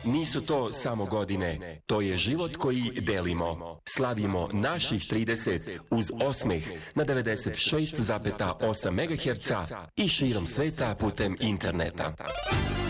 nisu to samo godine, to je život koji delimo. Slavimo naših 30 uz osmeh na 96,8 MHz i širom sveta putem interneta.